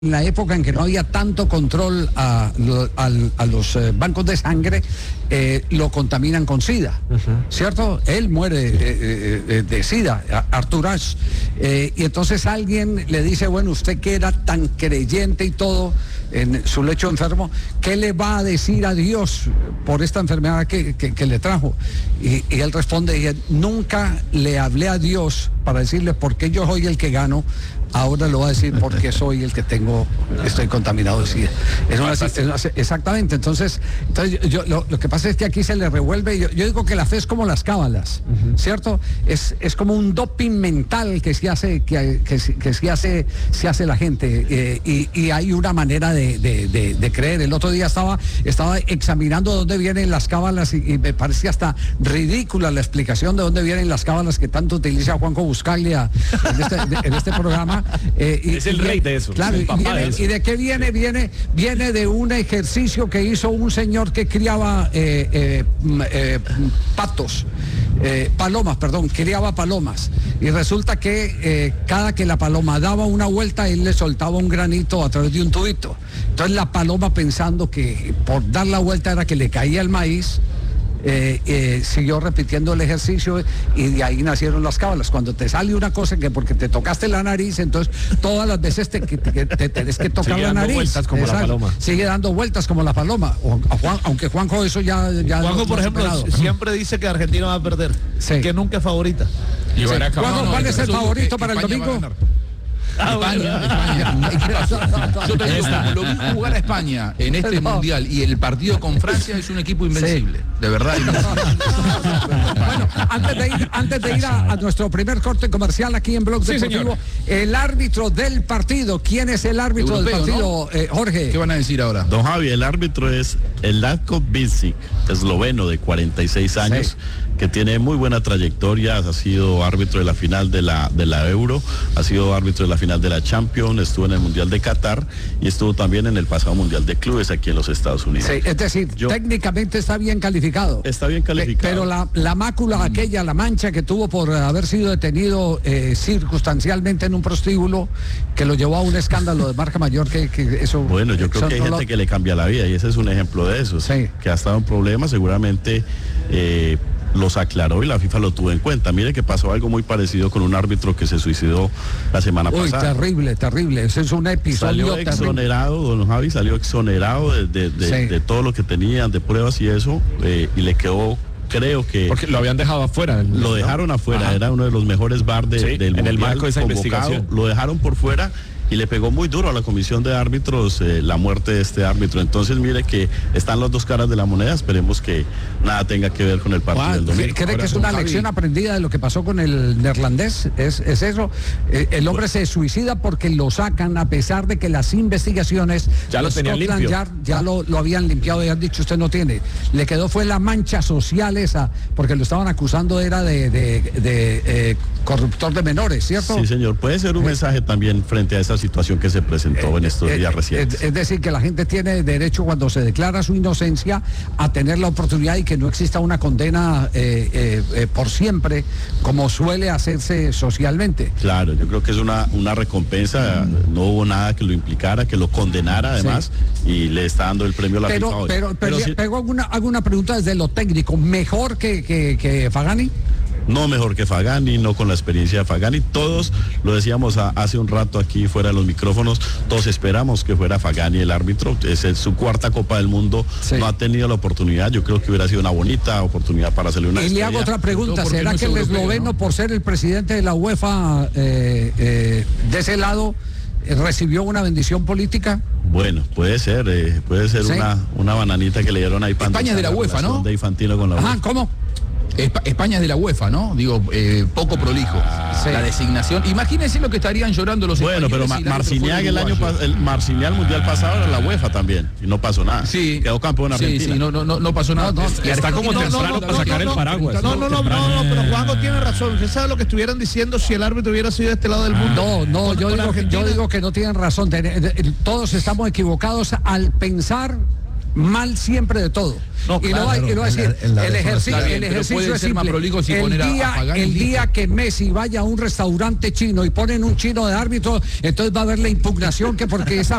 En la época en que no había tanto control a los bancos de sangre, lo contaminan con SIDA, ¿cierto? Él muere de SIDA, Arthur Ashe, y entonces alguien le dice, bueno, usted que era tan creyente y todo, en su lecho enfermo, ¿qué le va a decir a Dios por esta enfermedad que le trajo? Y él responde, nunca le hablé a Dios para decirle por qué yo soy el que gano, ahora lo va a decir porque soy el que estoy contaminado de SIDA. Exactamente, entonces yo, lo que pasa es que aquí se le revuelve, yo digo que la fe es como las cábalas, ¿cierto? Es como un doping mental que se hace la gente, y hay una manera de creer. El otro día estaba examinando dónde vienen las cábalas y me parece hasta ridícula la explicación de dónde vienen las cábalas que tanto utiliza Juanjo Buscaglia en este programa. Es el rey de eso. Claro, ¿y de qué viene? Viene de un ejercicio que hizo un señor que criaba criaba palomas. Y resulta que cada que la paloma daba una vuelta, él le soltaba un granito a través de un tubito. Entonces la paloma, pensando que por dar la vuelta era que le caía el maíz, siguió repitiendo el ejercicio y de ahí nacieron las cábalas. Cuando te sale una cosa que porque te tocaste la nariz, entonces todas las veces te tenés que tocar la nariz. Vueltas como la paloma. Sigue dando vueltas como la paloma. Aunque Juanjo eso ya Juanjo, por ejemplo, siempre dice que Argentina va a perder, que nunca es favorita. Sí. Juanjo, ¿cuál es el favorito para el domingo? España. Yo te digo, como lo vi jugar a España en este mundial y el partido con Francia, es un equipo invencible, de verdad. Bueno, antes de ir a nuestro primer corte comercial aquí en Blog Deportivo, el árbitro del partido, ¿quién es el árbitro europeo, del partido, ¿no? Jorge? ¿Qué van a decir ahora? Don Javi, el árbitro es Latko Bišić, esloveno de 46 años, que tiene muy buena trayectoria, ha sido árbitro de la final de la Euro, ha sido árbitro de la final de la Champions, estuvo en el Mundial de Qatar y estuvo también en el pasado Mundial de Clubes aquí en los Estados Unidos. Sí, es decir, técnicamente está bien calificado. Está bien calificado. Pero la mácula aquella, la mancha que tuvo por haber sido detenido circunstancialmente en un prostíbulo, que lo llevó a un escándalo de marca mayor, que eso... Bueno, yo creo que hay gente que le cambia la vida y ese es un ejemplo de eso, que ha estado en problemas, seguramente... los aclaró y la FIFA lo tuvo en cuenta. Mire que pasó algo muy parecido con un árbitro que se suicidó la semana pasada. Terrible. Ese es un episodio terrible. Salió exonerado, don Javi, salió exonerado de todo lo que tenían, de pruebas y eso, y le quedó... Creo que... Porque lo habían dejado afuera. Lo dejaron afuera, era uno de los mejores bar del mundial, en el marco de esa investigación. Lo dejaron por fuera y le pegó muy duro a la comisión de árbitros la muerte de este árbitro. Entonces mire que están las dos caras de la moneda, esperemos que nada tenga que ver con el partido del domingo. ¿Cree que es una lección aprendida de lo que pasó con el neerlandés? ¿Es eso? El hombre se suicida porque lo sacan a pesar de que las investigaciones ya lo tenían limpio. Ya lo habían limpiado y han dicho usted no tiene. Le quedó fue la mancha social esa, porque lo estaban acusando era de corruptor de menores, ¿cierto? Sí, señor. Puede ser un mensaje también frente a esa situación que se presentó en estos días recientes. Es decir, que la gente tiene derecho, cuando se declara su inocencia, a tener la oportunidad y que no exista una condena por siempre, como suele hacerse socialmente. Claro, yo creo que es una recompensa, no hubo nada que lo implicara, que lo condenara además, y le está dando el premio a la FIFA hoy. Pero hago una pregunta desde lo técnico, ¿mejor que Fagani? No mejor que Fagani, no con la experiencia de Fagani. Todos, lo decíamos hace un rato aquí fuera de los micrófonos, todos esperamos que fuera Fagani el árbitro. Es su cuarta Copa del Mundo, no ha tenido la oportunidad. Yo creo que hubiera sido una bonita oportunidad para hacerle una estrella. Y le hago otra pregunta, ¿será que el esloveno, por ser el presidente de la UEFA, de ese lado, recibió una bendición política? Bueno, puede ser una bananita que le dieron a España es de la UEFA, ¿no? De Infantino con la UEFA. ¿Cómo? España es de la UEFA, ¿no? Digo, poco prolijo. La designación. Imagínense lo que estarían llorando los españoles. Bueno, pero Marciniak el Marciniak mundial pasado era la UEFA también y no pasó nada. Sí. Quedó campeón Argentina. Sí, no pasó nada. Y está como temprano para sacar el paraguas. No, pero Juanjo tiene razón. ¿Usted sabe lo que estuvieran diciendo si el árbitro hubiera sido de este lado del mundo? Yo digo que no tienen razón. Todos estamos equivocados al pensar mal siempre de todo. No, y claro, lo va a decir, el ejercicio es simple. El día que Messi vaya a un restaurante chino y ponen un chino de árbitro, entonces va a haber la impugnación que porque esa